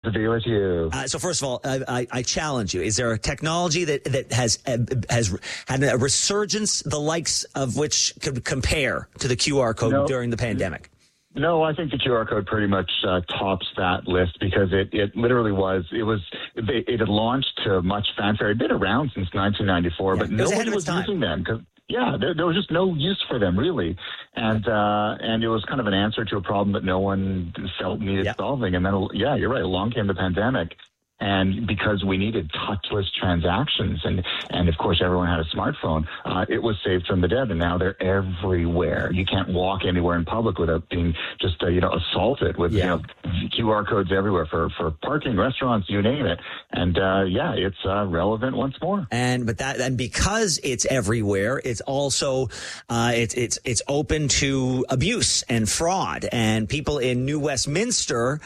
to be with you. So first of all, I challenge you. Is there a technology that has had a resurgence, the likes of which could compare to the QR code during the pandemic? No, I think the QR code pretty much tops that list because it literally it had launched to much fanfare. It had been around since 1994, but nobody was using them because there was just no use for them really, and it was kind of an answer to a problem that no one felt needed solving. And then you're right, along came the pandemic. And because we needed touchless transactions and of course everyone had a smartphone, it was saved from the dead. And now they're everywhere. You can't walk anywhere in public without being just, assaulted with, QR codes everywhere for parking, restaurants, you name it. And it's relevant once more. And because it's everywhere, it's also, it's open to abuse and fraud. And people in New Westminster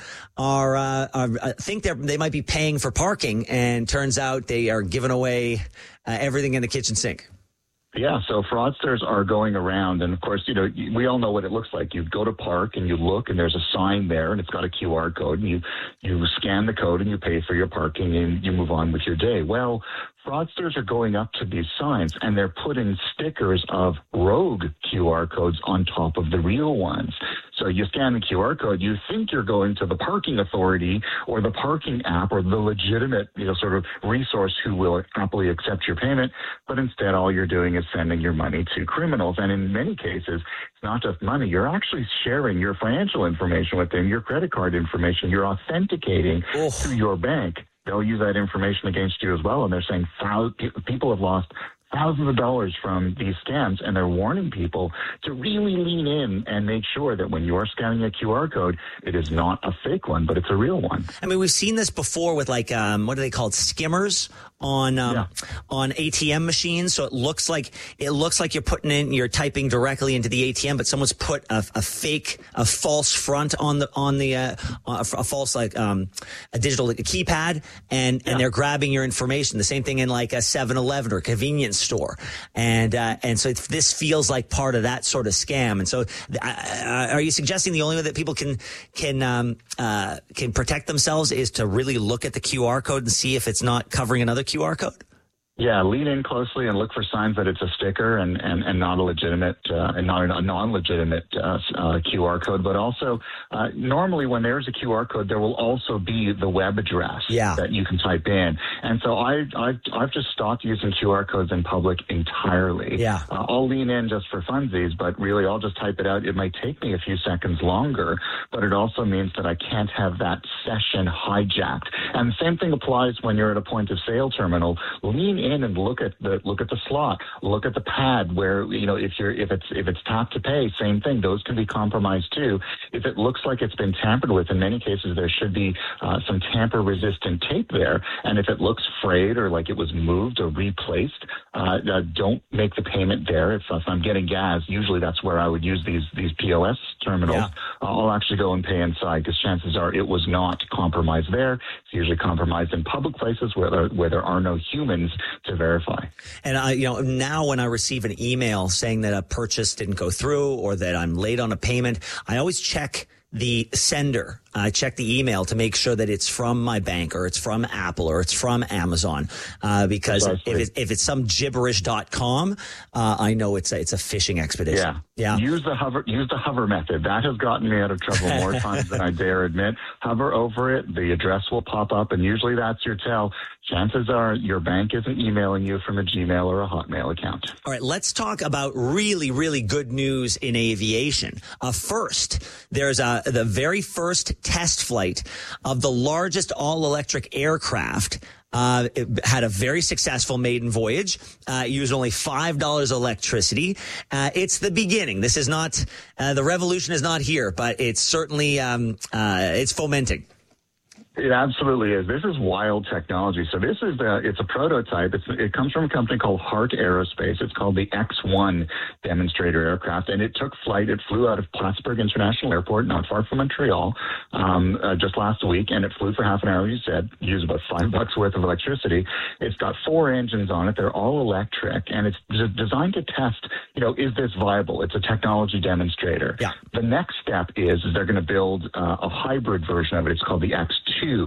think they might be paying for parking, and turns out they are giving away everything in the kitchen sink. Yeah, so fraudsters are going around, and of course, we all know what it looks like. You go to park and you look, and there's a sign there, and it's got a QR code, and you scan the code and you pay for your parking, and you move on with your day. Well, fraudsters are going up to these signs, and they're putting stickers of rogue QR codes on top of the real ones. So you scan the QR code, you think you're going to the parking authority or the parking app or the legitimate, sort of resource who will happily accept your payment, but instead all you're doing is sending your money to criminals. And in many cases, it's not just money. You're actually sharing your financial information with them, your credit card information. You're authenticating to your bank. They'll use that information against you as well. And they're saying people have lost thousands of dollars from these scams, and they're warning people to really lean in and make sure that when you're scanning a QR code, it is not a fake one, but it's a real one. I mean, we've seen this before with what are they called? Skimmers on ATM machines. So it looks like you're typing directly into the ATM, but someone's put a false front on a digital keypad, and they're grabbing your information. The same thing in like a 7-Eleven or convenience store, and so this feels like part of that sort of scam. And so, are you suggesting the only way that people can protect themselves is to really look at the QR code and see if it's not covering another QR code? Yeah, lean in closely and look for signs that it's a sticker and not a legitimate and not a non-legitimate QR code. But also, normally when there's a QR code, there will also be the web address that you can type in. And so I've just stopped using QR codes in public entirely. Yeah, I'll lean in just for funsies, but really I'll just type it out. It might take me a few seconds longer, but it also means that I can't have that session hijacked. And the same thing applies when you're at a point of sale terminal. Lean in and look at the slot, look at the pad where, if it's tap to pay, same thing. Those can be compromised too. If it looks like it's been tampered with, in many cases there should be some tamper resistant tape there. And if it looks frayed or like it was moved or replaced, don't make the payment there. If I'm getting gas, usually that's where I would use these POS terminals. Yeah. I'll actually go and pay inside because chances are it was not compromised there. It's usually compromised in public places where there are no humans to verify. And now when I receive an email saying that a purchase didn't go through or that I'm late on a payment, I always check the sender. I check the email to make sure that it's from my bank or it's from Apple or it's from Amazon. Because if it's some gibberish.com, I know it's a phishing expedition. Yeah. Use the hover method. That has gotten me out of trouble more times than I dare admit. Hover over it, the address will pop up, and usually that's your tell. Chances are your bank isn't emailing you from a Gmail or a Hotmail account. All right, let's talk about really, really good news in aviation. First, there's the very first test flight of the largest all-electric aircraft. It had a very successful maiden voyage, used only $5 electricity. It's the beginning. This is not, the revolution is not here, but it's certainly, it's fomenting. It absolutely is. This is wild technology. So this is it's a prototype. It comes from a company called Heart Aerospace. It's called the X-1 demonstrator aircraft, and it took flight. It flew out of Plattsburgh International Airport, not far from Montreal, just last week, and it flew for half an hour. You said used about $5 worth of electricity. It's got 4 engines on it. They're all electric, and it's designed to test. Is this viable? It's a technology demonstrator. Yeah. The next step is they're going to build a hybrid version of it. It's called the X2.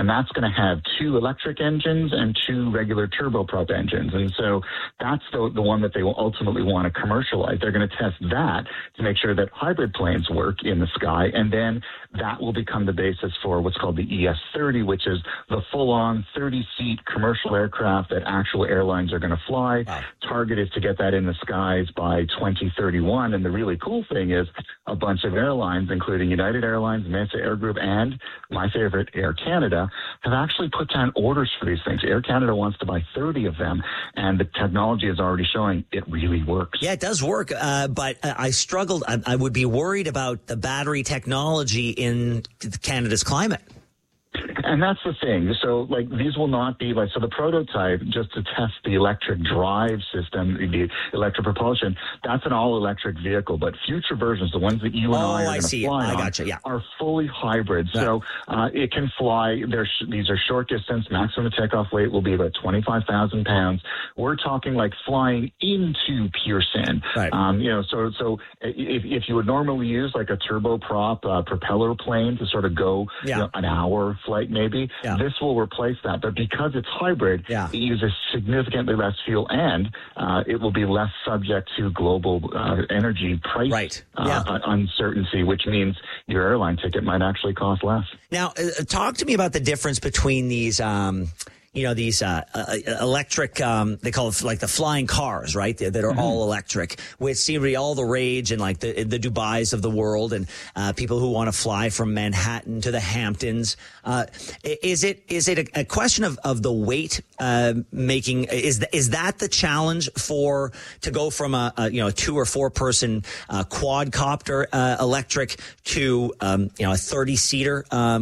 and that's going to have 2 electric engines and 2 regular turboprop engines. And so that's the one that they will ultimately want to commercialize. They're going to test that to make sure that hybrid planes work in the sky, and then that will become the basis for what's called the ES-30, which is the full-on 30-seat commercial aircraft that actual airlines are going to fly. Wow. Target is to get that in the skies by 2031, and the really cool thing is a bunch of airlines, including United Airlines, Mesa Air Group, and my favorite, Air Canada, have actually put down orders for these things. Air Canada wants to buy 30 of them, and the technology is already showing it really works. Yeah, it does work, but I struggled. I would be worried about the battery technology in Canada's climate. And that's the thing. So, like, these will not be like, so the prototype, just to test the electric drive system, the electric propulsion, that's an all-electric vehicle. But future versions, the ones that you and I are going to fly on, are fully hybrid. Yeah. So it can fly. These are short distance. Maximum takeoff weight will be about 25,000 pounds. We're talking like flying into Pearson. Right. So if you would normally use like a turboprop propeller plane to sort of go an hour flight maybe, this will replace that. But because it's hybrid, it uses significantly less fuel, and it will be less subject to global energy price uncertainty, which means your airline ticket might actually cost less. Now, talk to me about the difference between these these electric, they call it like the flying cars, right? That are all electric, which seem to be all the rage in like the Dubais of the world, and people who want to fly from Manhattan to the Hamptons. Is it a question of the weight making? Is that the challenge to go from a 2 or 4 person quadcopter electric to a 30-seater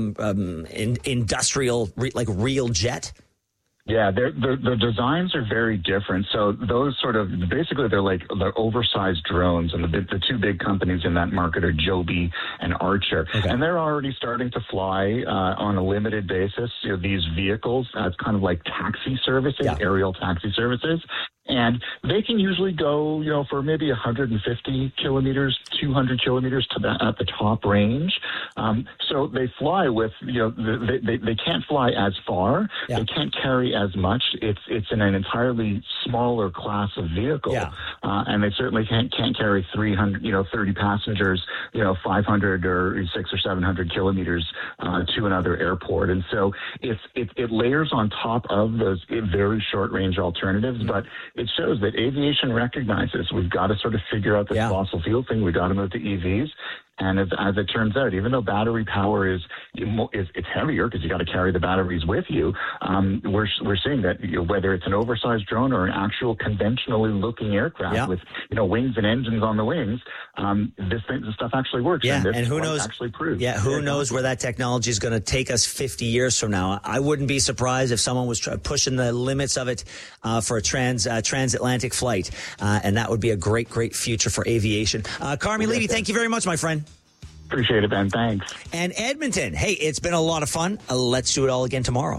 industrial real jet? Yeah, the designs are very different. So those sort of, basically they're oversized drones, and the 2 big companies in that market are Joby and Archer. Okay. And they're already starting to fly on a limited basis, these vehicles as kind of like taxi services, aerial taxi services. And they can usually go, for maybe 150 kilometers, 200 kilometers at the top range. So they fly with, they can't fly as far. Yeah. They can't carry as much. It's in an entirely smaller class of vehicle. Yeah. And they certainly can't carry 30 passengers, 500 or 600 or 700 kilometers to another airport. And so it layers on top of those very short range alternatives, but it shows that aviation recognizes we've got to sort of figure out this fossil fuel thing. We've got to move to EVs. And as it turns out, even though battery power is heavier because you got to carry the batteries with you, we're seeing that whether it's an oversized drone or an actual conventionally looking aircraft with wings and engines on the wings, this stuff actually works. Yeah, and who knows? Actually proves. Yeah, who knows where that technology is going to take us 50 years from now? I wouldn't be surprised if someone was pushing the limits of it for a transatlantic flight, and that would be a great future for aviation. Carmi Levy, thank you very much, my friend. Appreciate it, Ben. Thanks. And Edmonton, hey, it's been a lot of fun. Let's do it all again tomorrow.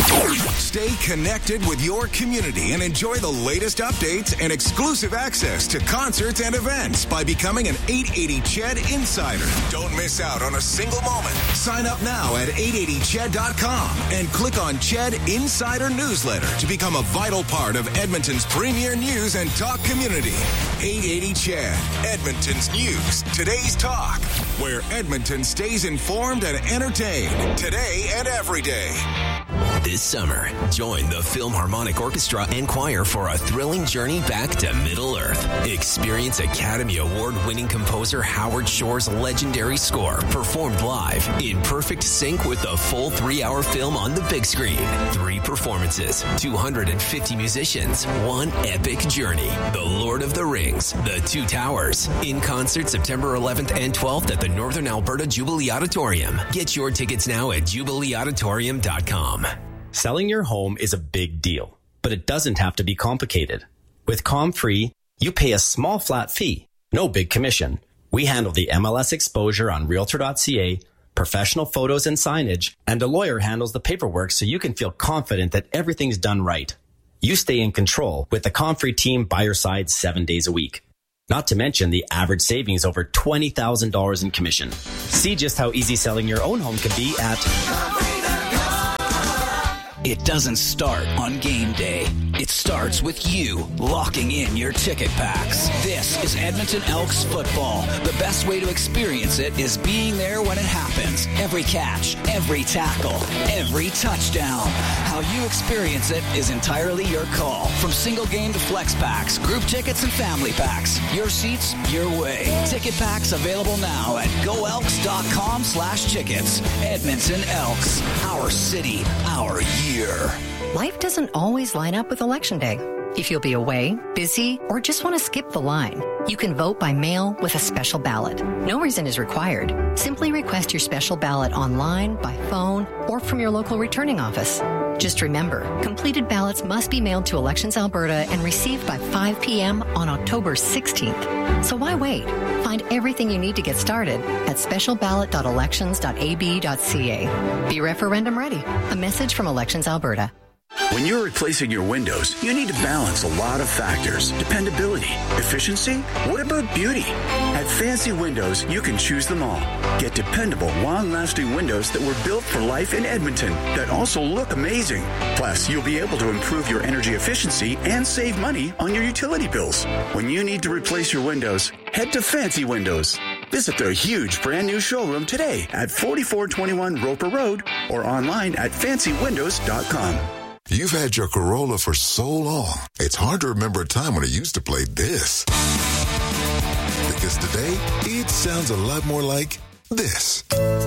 Stay connected with your community and enjoy the latest updates and exclusive access to concerts and events by becoming an 880 CHED Insider. Don't miss out on a single moment. Sign up now at 880ched.com and click on CHED Insider Newsletter to become a vital part of Edmonton's premier news and talk community. 880 CHED, Edmonton's news, today's talk, where Edmonton stays informed and entertained today and every day. This summer, join the Philharmonic Orchestra and Choir for a thrilling journey back to Middle-earth. Experience Academy Award-winning composer Howard Shore's legendary score performed live in perfect sync with the full 3-hour film on the big screen. 3 performances, 250 musicians, 1 epic journey. The Lord of the Rings, The Two Towers. In concert September 11th and 12th at the Northern Alberta Jubilee Auditorium. Get your tickets now at jubileeauditorium.com. Selling your home is a big deal, but it doesn't have to be complicated. With ComFree, you pay a small flat fee, no big commission. We handle the MLS exposure on Realtor.ca, professional photos and signage, and a lawyer handles the paperwork so you can feel confident that everything's done right. You stay in control with the ComFree team by your side 7 days a week. Not to mention the average savings over $20,000 in commission. See just how easy selling your own home can be at It doesn't start on game day. It starts with you locking in your ticket packs. This is Edmonton Elks football. The best way to experience it is being there when it happens. Every catch, every tackle, every touchdown. How you experience it is entirely your call. From single game to flex packs, group tickets and family packs. Your seats, your way. Ticket packs available now at goelks.com/tickets. Edmonton Elks. Our city, our year. Life doesn't always line up with Election Day. If you'll be away, busy, or just want to skip the line, you can vote by mail with a special ballot. No reason is required. Simply request your special ballot online, by phone, or from your local returning office. Just remember, completed ballots must be mailed to Elections Alberta and received by 5 p.m. on October 16th. So why wait? Find everything you need to get started at specialballot.elections.ab.ca. Be referendum ready. A message from Elections Alberta. When you're replacing your windows, you need to balance a lot of factors. Dependability, efficiency, what about beauty? At Fancy Windows, you can choose them all. Get dependable, long-lasting windows that were built for life in Edmonton that also look amazing. Plus, you'll be able to improve your energy efficiency and save money on your utility bills. When you need to replace your windows, head to Fancy Windows. Visit their huge brand new showroom today at 4421 Roper Road or online at fancywindows.com. You've had your Corolla for so long, it's hard to remember a time when it used to play this. Because today, it sounds a lot more like this.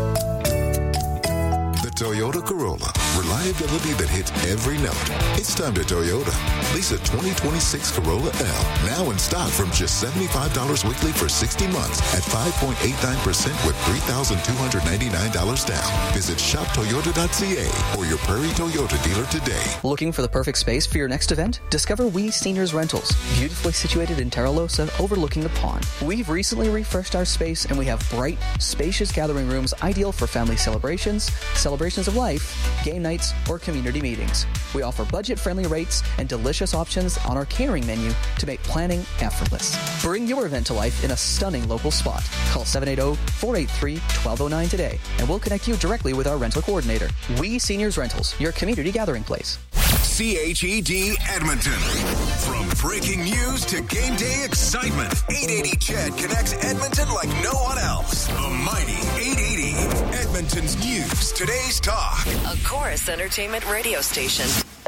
The Toyota Corolla. Reliability that hits every note. It's time to Toyota. Lease a 2026 Corolla L. Now in stock from just $75 weekly for 60 months at 5.89% with $3,299 down. Visit shoptoyota.ca or your Prairie Toyota dealer today. Looking for the perfect space for your next event? Discover We Seniors Rentals, beautifully situated in Terralosa, overlooking the pond. We've recently refreshed our space and we have bright, spacious gathering rooms ideal for family celebrations of life, game nights, or community meetings. We offer budget-friendly rates and delicious options on our catering menu to make planning effortless. Bring your event to life in a stunning local spot. Call 780-483-1209 today, and we'll connect you directly with our rental coordinator. We Seniors Rentals, your community gathering place. CHED Edmonton. From breaking news to game day excitement, 880 CHED connects Edmonton like no one else. The mighty 880. Edmonton's news, today's talk. A Chorus Entertainment radio station.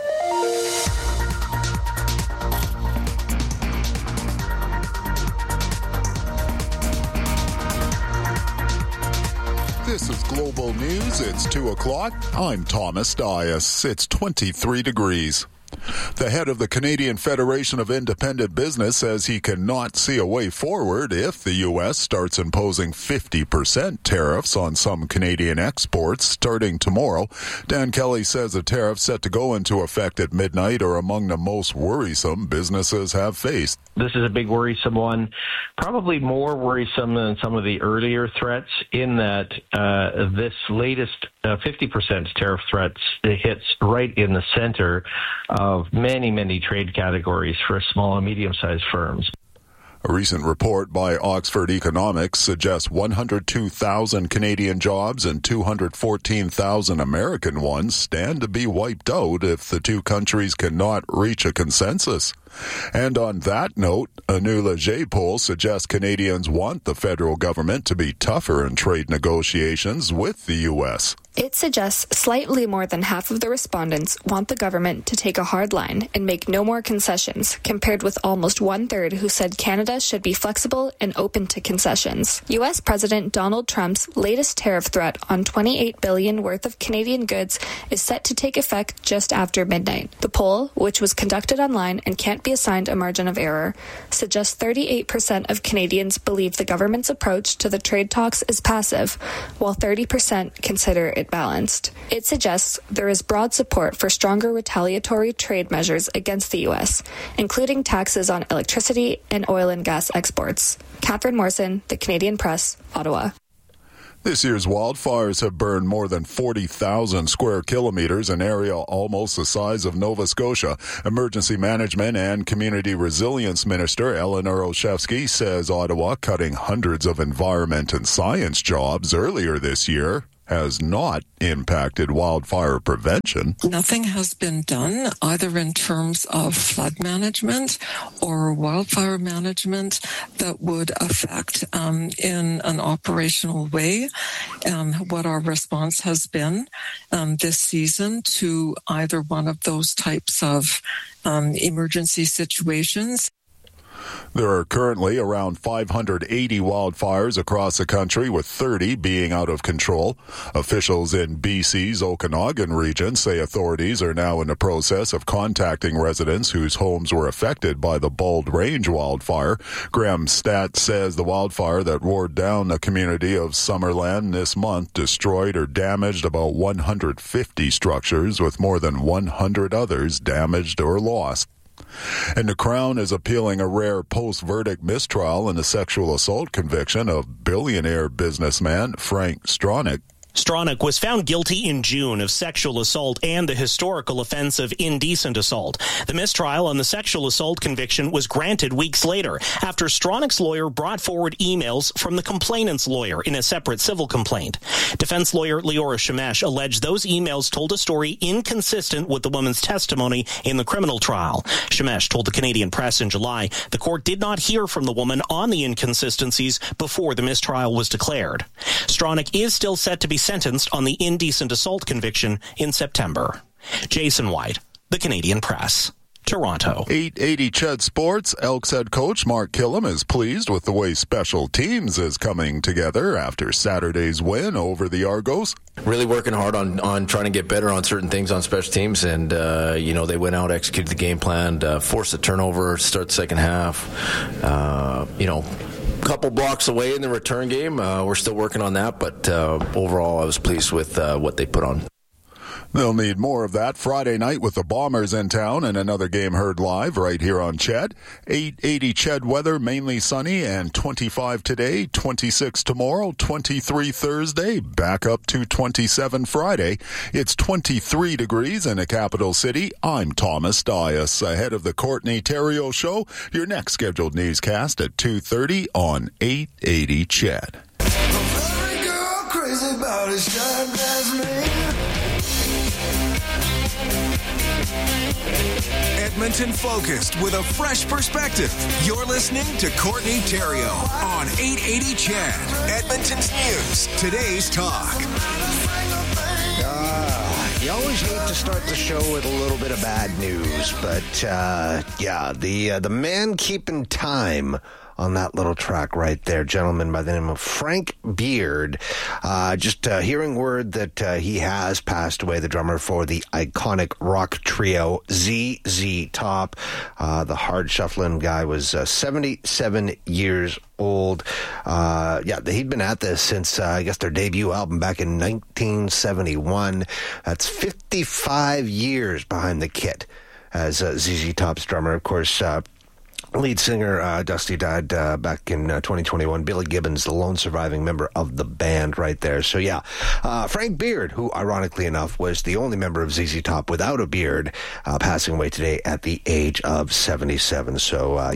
This is Global News. It's 2 o'clock. I'm Thomas Dias. It's 23 degrees. The head of the Canadian Federation of Independent Business says he cannot see a way forward if the U.S. starts imposing 50% tariffs on some Canadian exports starting tomorrow. Dan Kelly says the tariffs set to go into effect at midnight are among the most worrisome businesses have faced. This is a big worrisome one, probably more worrisome than some of the earlier threats in that this latest 50% tariff threats hits right in the center of many, many trade categories for small and medium-sized firms. A recent report by Oxford Economics suggests 102,000 Canadian jobs and 214,000 American ones stand to be wiped out if the two countries cannot reach a consensus. And on that note, a new Leger poll suggests Canadians want the federal government to be tougher in trade negotiations with the U.S. It suggests slightly more than half of the respondents want the government to take a hard line and make no more concessions, compared with almost one-third who said Canada should be flexible and open to concessions. U.S. President Donald Trump's latest tariff threat on $28 billion worth of Canadian goods is set to take effect just after midnight. The poll, which was conducted online and can't be assigned a margin of error, suggests 38% of Canadians believe the government's approach to the trade talks is passive, while 30% consider it balanced. It suggests there is broad support for stronger retaliatory trade measures against the U.S., including taxes on electricity and oil and gas exports. Catherine Morrison, The Canadian Press, Ottawa. This year's wildfires have burned more than 40,000 square kilometers, an area almost the size of Nova Scotia. Emergency Management and Community Resilience Minister Eleanor Olszewski says Ottawa cutting hundreds of environment and science jobs earlier this year. has not impacted wildfire prevention. Nothing has been done either in terms of flood management or wildfire management that would affect in an operational way what our response has been this season to either one of those types of emergency situations. There are currently around 580 wildfires across the country, with 30 being out of control. Officials in BC's Okanagan region say authorities are now in the process of contacting residents whose homes were affected by the Bald Range wildfire. Graham Stat says the wildfire that roared down the community of Summerland this month destroyed or damaged about 150 structures, with more than 100 others damaged or lost. And the Crown is appealing a rare post-verdict mistrial in the sexual assault conviction of billionaire businessman Frank Stronach. Stronach was found guilty in June of sexual assault and the historical offense of indecent assault. The mistrial on the sexual assault conviction was granted weeks later after Stronach's lawyer brought forward emails from the complainant's lawyer in a separate civil complaint. Defense lawyer Leora Shemesh alleged those emails told a story inconsistent with the woman's testimony in the criminal trial. Shemesh told the Canadian Press in July the court did not hear from the woman on the inconsistencies before the mistrial was declared. Stronach is still set to be sentenced on the indecent assault conviction in September. Jason White, the Canadian Press, Toronto. 880 Ched Sports. Elks head coach Mark Killam is pleased with the way special teams is coming together after Saturday's win over the Argos. Really working hard on trying to get better on certain things on special teams, and they went out, executed the game plan, forced a turnover, start the second half. Couple blocks away in the return game. We're still working on that, but overall I was pleased with what they put on. They'll need more of that Friday night with the Bombers in town, and another game heard live right here on Ched. 880 Ched weather, mainly sunny, and 25 today, 26 tomorrow, 23 Thursday, back up to 27 Friday. It's 23 degrees in the capital city. I'm Thomas Dias. Ahead of the Courtney Theriault Show, your next scheduled newscast at 2:30 on 880 Ched. Edmonton focused with a fresh perspective. You're listening to Courtney Theriault on 880 Ched, Edmonton's news, today's talk. You always hate to start the show with a little bit of bad news, but the man keeping time on that little track right there, gentleman by the name of Frank Beard. Just hearing word that he has passed away, the drummer for the iconic rock trio ZZ Top. The hard shuffling guy was 77 years old. He'd been at this since, their debut album back in 1971. That's 55 years behind the kit as ZZ Top's drummer. Of course, lead singer Dusty died back in 2021. Billy Gibbons, the lone surviving member of the band right there. So Frank Beard, who ironically enough was the only member of ZZ Top without a beard, passing away today at the age of 77. So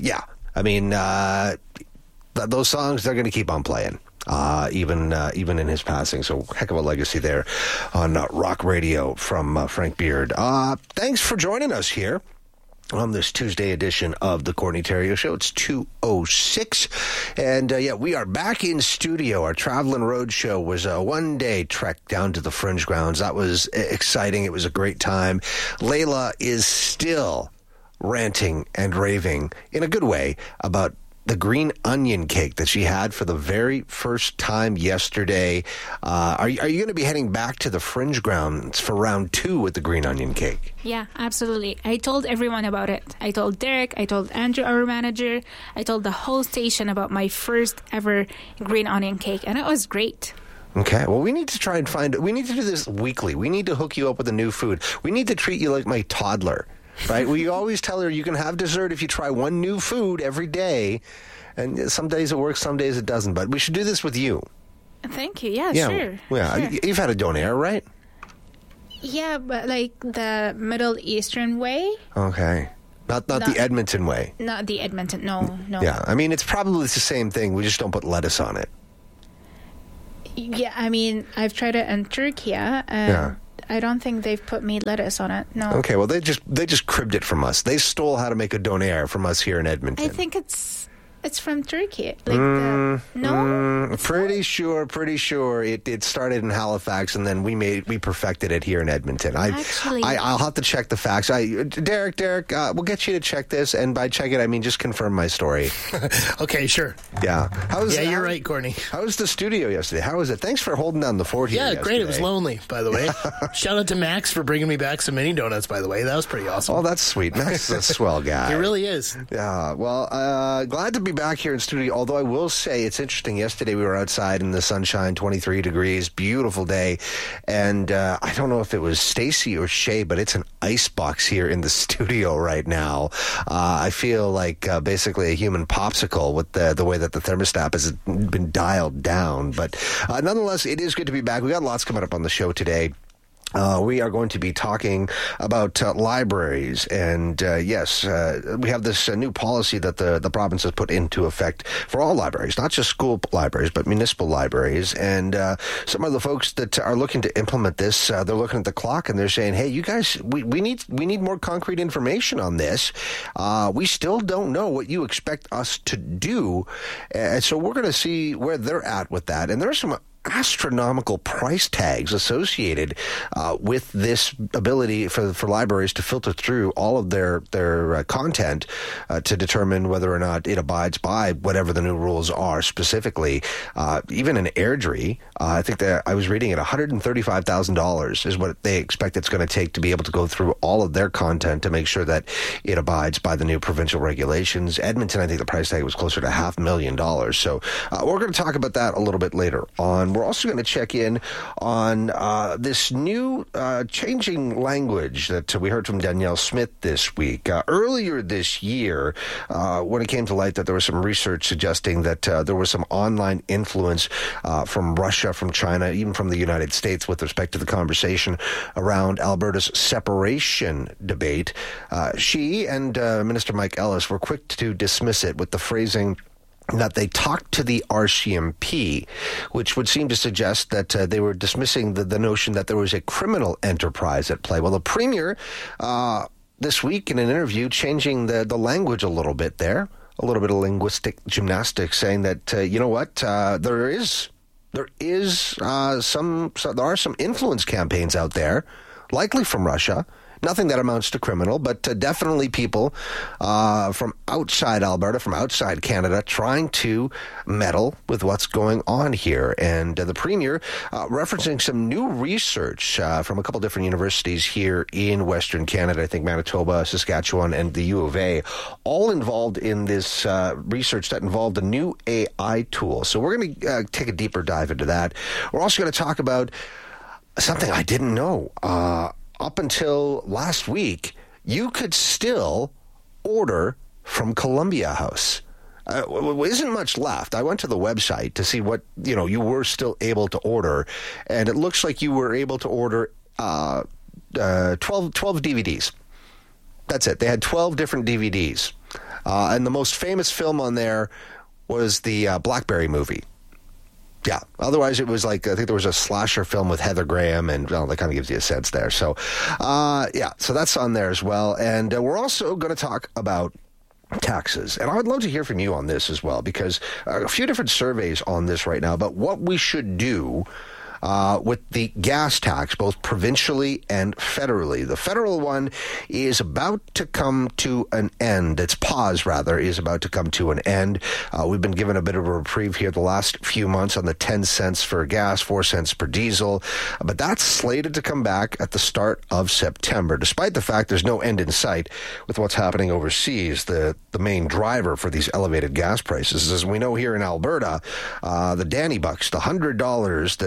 those songs, they're going to keep on playing. Even in his passing. So heck of a legacy there on rock radio from Frank Beard. Thanks for joining us here on this Tuesday edition of the Courtney Theriault Show. It's 2:06, and we are back in studio. Our Traveling Road Show was a one-day trek down to the Fringe Grounds. That was exciting. It was a great time. Layla is still ranting and raving in a good way about the green onion cake that she had for the very first time yesterday. Are you going to be heading back to the Fringe Grounds for round 2 with the green onion cake? Yeah, absolutely. I told everyone about it. I told Derek, I told Andrew, our manager, I told the whole station about my first ever green onion cake, and it was great. Okay, well, we need to we need to do this weekly. We need to hook you up with a new food. We need to treat you like my toddler. Right? We always tell her you can have dessert if you try one new food every day. And some days it works, some days it doesn't. But we should do this with you. Thank you. Yeah, sure. Yeah, sure. You've had a donair, right? Yeah, but like the Middle Eastern way. Okay. Not the Edmonton way. Not the Edmonton, no. Yeah, I mean, it's probably the same thing. We just don't put lettuce on it. Yeah, I mean, I've tried it in Turkey, and I don't think they've put meat lettuce on it. No. Okay, well, they just cribbed it from us. They stole how to make a donair from us here in Edmonton. I think it's from Turkey. No? Pretty sure it started in Halifax, and then we perfected it here in Edmonton. I'll have to check the facts. Derek, we'll get you to check this, and by check it, I mean just confirm my story. Okay, sure. Yeah. You're right, Courtney. How was the studio yesterday? How was it? Thanks for holding down the fort here yesterday. Great. It was lonely, by the way. Shout out to Max for bringing me back some mini donuts, by the way. That was pretty awesome. Oh, that's sweet. Max is a swell guy. He really is. Yeah. Well, glad to be back here in studio, although I will say it's interesting. Yesterday we were outside in the sunshine, 23 degrees, beautiful day, and I don't know if it was Stacy or Shay, but it's an ice box here in the studio right now. I feel like basically a human popsicle with the way that the thermostat has been dialed down, but nonetheless, it is good to be back. We got lots coming up on the show today. We are going to be talking about libraries, and yes, we have this new policy that the province has put into effect for all libraries, not just school libraries, but municipal libraries. And some of the folks that are looking to implement this, they're looking at the clock and they're saying, "Hey, you guys, we need more concrete information on this. We still don't know what you expect us to do," and so we're going to see where they're at with that. And there are some astronomical price tags associated with this ability for libraries to filter through all of their content to determine whether or not it abides by whatever the new rules are. Specifically, even an Airdrie, I think that I was reading it, $135,000 is what they expect it's going to take to be able to go through all of their content to make sure that it abides by the new provincial regulations. Edmonton, I think the price tag was closer to $500,000. So we're going to talk about that a little bit later on. We're also going to check in on this new changing language that we heard from Danielle Smith this week. Earlier this year, when it came to light that there was some research suggesting that there was some online influence from Russia, from China, even from the United States with respect to the conversation around Alberta's separation debate, she and Minister Mike Ellis were quick to dismiss it with the phrasing that they talked to the RCMP, which would seem to suggest that they were dismissing the notion that there was a criminal enterprise at play. Well, the Premier this week in an interview changing the language a little bit there, a little bit of linguistic gymnastics, saying that, you know what, there are some influence campaigns out there, likely from Russia. Nothing that amounts to criminal, but definitely people from outside Alberta, from outside Canada, trying to meddle with what's going on here. And the Premier referencing some new research from a couple different universities here in Western Canada, I think Manitoba, Saskatchewan, and the U of A, all involved in this research that involved a new AI tool. So we're going to take a deeper dive into that. We're also going to talk about something I didn't know. Up until last week, you could still order from Columbia House. Isn't much left. I went to the website to see what you were still able to order, and it looks like you were able to order 12 DVDs. That's it. They had 12 different DVDs, and the most famous film on there was the Blackberry movie. Yeah. Otherwise, it was like, I think there was a slasher film with Heather Graham, and that kind of gives you a sense there. So, so that's on there as well. And we're also going to talk about taxes. And I would love to hear from you on this as well, because a few different surveys on this right now about what we should do with the gas tax, both provincially and federally. The federal one is about to come to an end. Its pause, rather, is about to come to an end. We've been given a bit of a reprieve here the last few months on the 10 cents for gas, 4 cents per diesel. But that's slated to come back at the start of September, despite the fact there's no end in sight with what's happening overseas. The main driver for these elevated gas prices, as we know here in Alberta, the Danny Bucks, the $100 that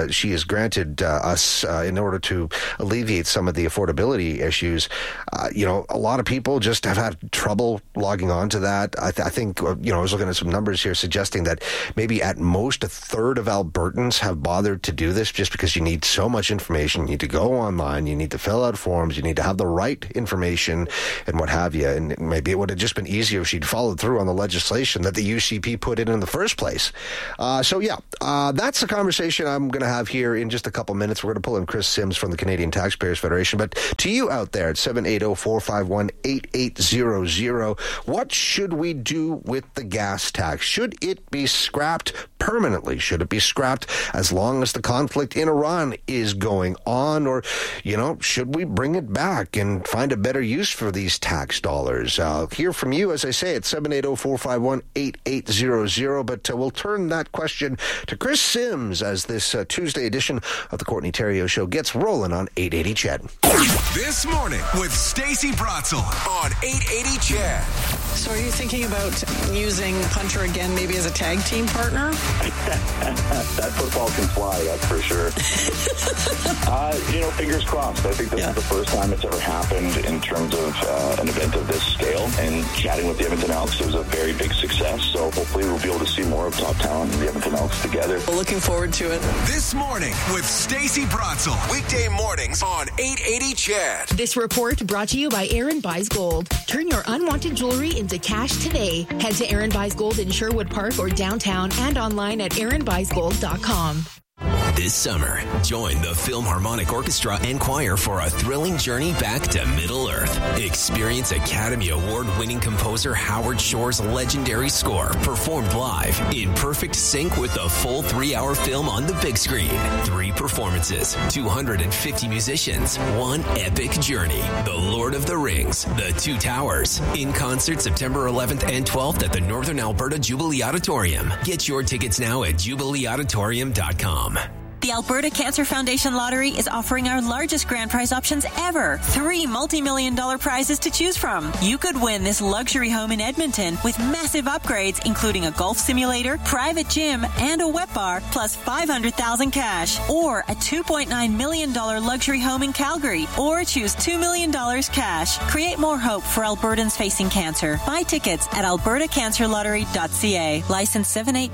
she has granted us in order to alleviate some of the affordability issues. A lot of people just have had trouble logging on to that. I think, I was looking at some numbers here suggesting that maybe at most a third of Albertans have bothered to do this just because you need so much information. You need to go online, you need to fill out forms, you need to have the right information and what have you. And maybe it would have just been easier if she'd followed through on the legislation that the UCP put in the first place. That's the conversation I'm going to have here in just a couple minutes. We're going to pull in Chris Sims from the Canadian Taxpayers Federation. But to you out there at 780-451-8800, what should we do with the gas tax? Should it be scrapped permanently? Should it be scrapped as long as the conflict in Iran is going on? Or, should we bring it back and find a better use for these tax dollars? I'll hear from you, as I say, at 780-451-8800. But we'll turn that question to Chris Sims as this Tuesday edition of the Courtney Theriault Show gets rolling on 880 CHED. This morning with Stacey Brotzel on 880 CHED. So are you thinking about using Punter again maybe as a tag team partner? That football can fly, that's for sure. Fingers crossed. I think this is the first time it's ever happened in terms of an event of this scale. And chatting with the Edmonton Elks, it was a very big success. So hopefully we'll be able to see more of top talent and the Edmonton Elks together. We're looking forward to it. This morning with Stacey Brotzel. Weekday mornings on 880 CHED. This report brought to you by Aaron Buys Gold. Turn your unwanted jewelry into cash today. Head to Aaron Buys Gold in Sherwood Park or downtown and online at aaronbuysgold.com. This summer, join the Philharmonic Orchestra and Choir for a thrilling journey back to Middle Earth. Experience Academy Award-winning composer Howard Shore's legendary score performed live in perfect sync with the full 3-hour film on the big screen. 3 performances, 250 musicians, one epic journey. The Lord of the Rings, The Two Towers. In concert September 11th and 12th at the Northern Alberta Jubilee Auditorium. Get your tickets now at jubileeauditorium.com. The Alberta Cancer Foundation Lottery is offering our largest grand prize options ever. 3 multi-million-dollar prizes to choose from. You could win this luxury home in Edmonton with massive upgrades, including a golf simulator, private gym, and a wet bar, plus $500,000 cash. Or a $2.9 million luxury home in Calgary. Or choose $2 million cash. Create more hope for Albertans facing cancer. Buy tickets at albertacancerlottery.ca. License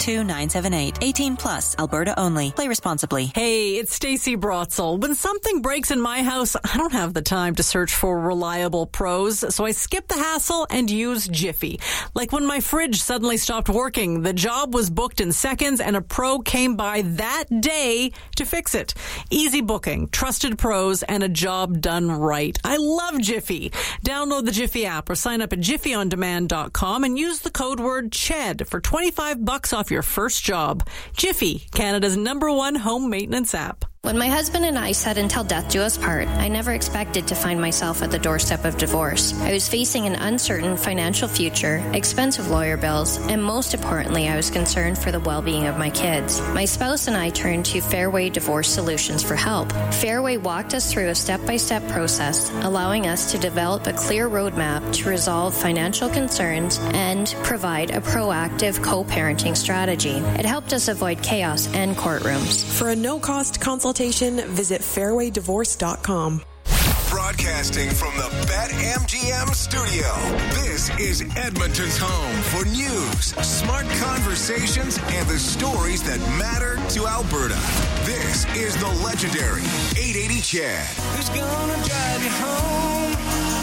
782978. 18 plus. Alberta only. Play responsibly. Hey, it's Stacey Brotzel. When something breaks in my house, I don't have the time to search for reliable pros, so I skip the hassle and use Jiffy. Like when my fridge suddenly stopped working, the job was booked in seconds and a pro came by that day to fix it. Easy booking, trusted pros, and a job done right. I love Jiffy. Download the Jiffy app or sign up at jiffyondemand.com and use the code word CHED for $25 off your first job. Jiffy, Canada's #1 home maintenance app. When my husband and I said until death do us part, I never expected to find myself at the doorstep of divorce. I was facing an uncertain financial future, expensive lawyer bills, and most importantly, I was concerned for the well-being of my kids. My spouse and I turned to Fairway Divorce Solutions for help. Fairway walked us through a step-by-step process, allowing us to develop a clear roadmap to resolve financial concerns and provide a proactive co-parenting strategy. It helped us avoid chaos and courtrooms. For a no-cost consultation, visit fairwaydivorce.com. Broadcasting from the BetMGM studio, this is Edmonton's home for news, smart conversations, and the stories that matter to Alberta. This is the legendary 880 CHED. Who's gonna drive you home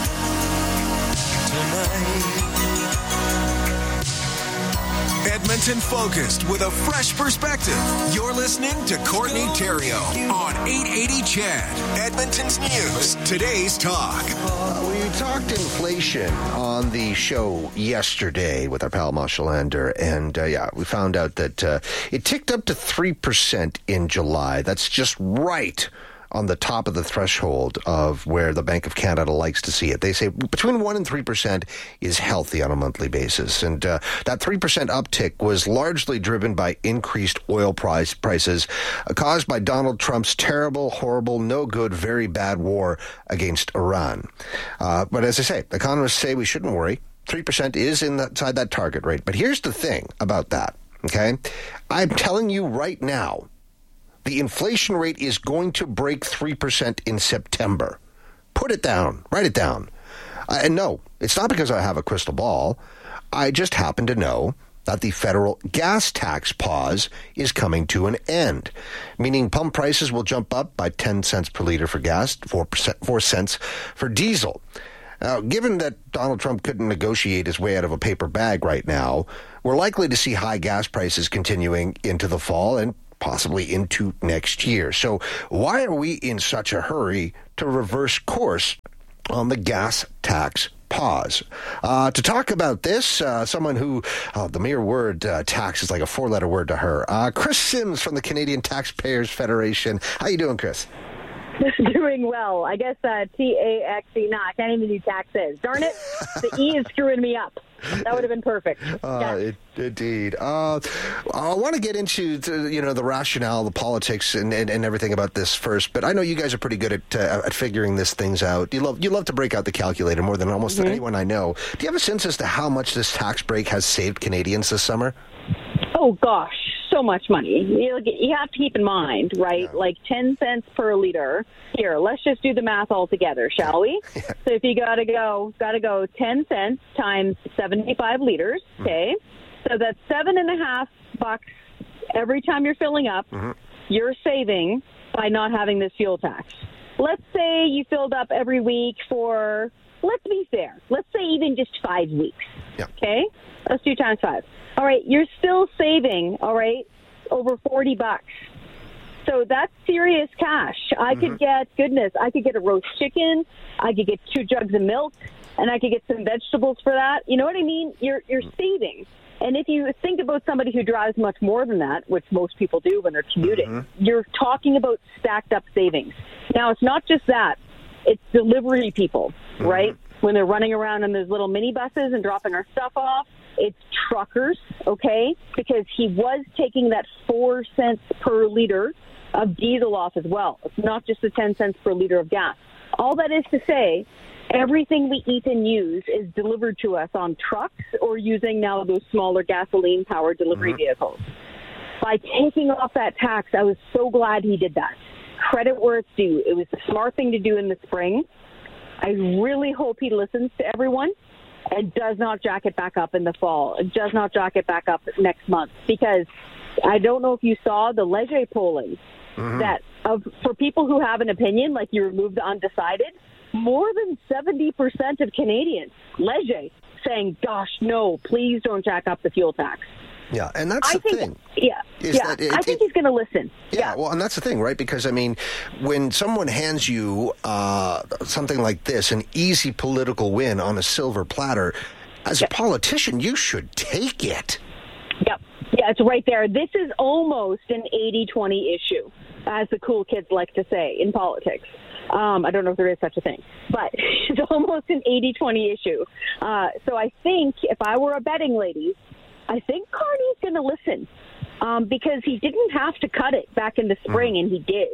tonight? Edmonton focused with a fresh perspective. You're listening to Courtney Theriault on 880 CHED. Edmonton's news, today's talk. We talked inflation on the show yesterday with our pal Masha Lander, and we found out that it ticked up to 3% in July. That's just right on the top of the threshold of where the Bank of Canada likes to see it. They say between 1% and 3% is healthy on a monthly basis. And that 3% uptick was largely driven by increased oil prices caused by Donald Trump's terrible, horrible, no good, very bad war against Iran. But as I say, economists say we shouldn't worry. 3% is inside that target rate. But here's the thing about that, okay? I'm telling you right now, the inflation rate is going to break 3% in September. Put it down. Write it down. And no, it's not because I have a crystal ball. I just happen to know that the federal gas tax pause is coming to an end, meaning pump prices will jump up by 10 cents per liter for gas, 4 cents for diesel. Now, given that Donald Trump couldn't negotiate his way out of a paper bag right now, we're likely to see high gas prices continuing into the fall and possibly into next year. So why are we in such a hurry to reverse course on the gas tax pause? To talk about this, someone who, the mere word tax is like a 4-letter word to her, Chris Sims from the Canadian Taxpayers Federation. How you doing, Chris? Doing well. I guess T-A-X-E. No, I can't even do taxes. Darn it. The E is screwing me up. That would have been perfect. Indeed. I want to get into the rationale, the politics, and everything about this first. But I know you guys are pretty good at figuring these things out. You love to break out the calculator more than almost anyone I know. Do you have a sense as to how much this tax break has saved Canadians this summer? Oh gosh, so much money. You have to keep in mind, right? Yeah. Like 10 cents per liter. Here, let's just do the math all together, shall we? Yeah. So if you gotta go 10 cents times 75 liters, okay? So that's $7.50 every time you're filling up. You're saving by not having this fuel tax. Let's say you filled up every week for, let's be fair, let's say even just 5 weeks. Yeah. Okay? Let's do times 5. All right, you're still saving, all right, over $40. So that's serious cash. I could get a roast chicken, I could get 2 jugs of milk, and I could get some vegetables for that. You know what I mean? You're saving. And if you think about somebody who drives much more than that, which most people do when they're commuting, you're talking about stacked up savings. Now, it's not just that. It's delivery people, right? When they're running around in those little minibuses and dropping our stuff off. It's truckers, okay? Because he was taking that 4 cents per liter of diesel off as well. It's not just the 10 cents per liter of gas. All that is to say, everything we eat and use is delivered to us on trucks or using now those smaller gasoline-powered delivery vehicles. By taking off that tax, I was so glad he did that. Credit where it's due. It was the smart thing to do in the spring. I really hope he listens to everyone and does not jack it back up in the fall. It does not jack it back up next month. Because I don't know if you saw the Leger polling that for people who have an opinion, like you remove the undecided, more than 70% of Canadians, Leger, saying, gosh, no, please don't jack up the fuel tax. Yeah, and that's the thing. I think he's going to listen. Yeah, well, and that's the thing, right? Because, I mean, when someone hands you something like this, an easy political win on a silver platter, as a politician, you should take it. Yep. Yeah, it's right there. This is almost an 80-20 issue, as the cool kids like to say in politics. I don't know if there is such a thing, but it's almost an 80-20 issue. So I think if I were a betting lady, I think Carney's going to listen because he didn't have to cut it back in the spring, and he did.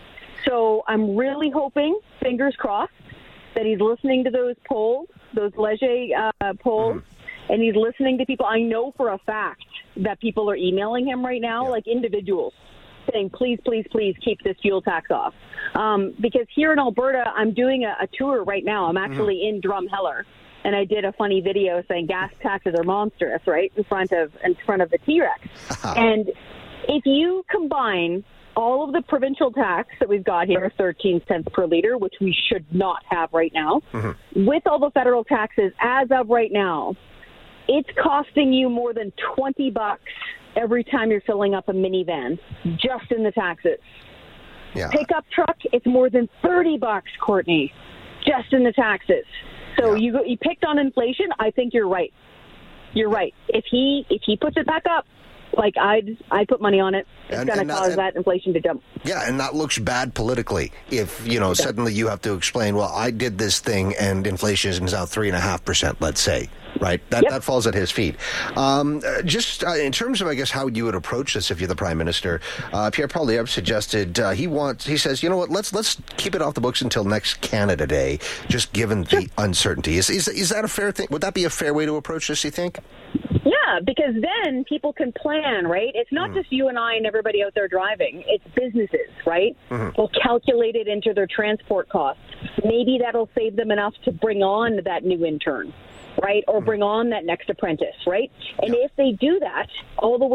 So I'm really hoping, fingers crossed, that he's listening to those polls, those Leger polls, and he's listening to people. I know for a fact that people are emailing him right now, like individuals, saying, please, please, please keep this fuel tax off. Because here in Alberta, I'm doing a tour right now. I'm actually in Drumheller. And I did a funny video saying gas taxes are monstrous, right, in front of the T-Rex. And if you combine all of the provincial tax that we've got here, 13 cents per liter, which we should not have right now, with all the federal taxes as of right now, it's costing you more than $20 every time you're filling up a minivan, just in the taxes. Yeah. Pickup truck, it's more than $30, Courtney, just in the taxes. So you picked on inflation. I think you're right. You're right. If he puts it back up, like I put money on it, it's going to cause that inflation to jump. Yeah, and that looks bad politically. If suddenly you have to explain, well, I did this thing and inflation is now 3.5%. Let's say. Right, that falls at his feet. Just in terms of, I guess, how you would approach this if you're the Prime Minister, Pierre Poilievre suggested he says, you know what, let's keep it off the books until next Canada Day, just given the uncertainty. Is that a fair thing? Would that be a fair way to approach this, you think? Yeah, Yeah, because then people can plan, right? It's not just you and I and everybody out there driving. It's businesses, right? They'll calculate it into their transport costs. Maybe that'll save them enough to bring on that new intern, right? Or bring on that next apprentice, right? And if they do that all the way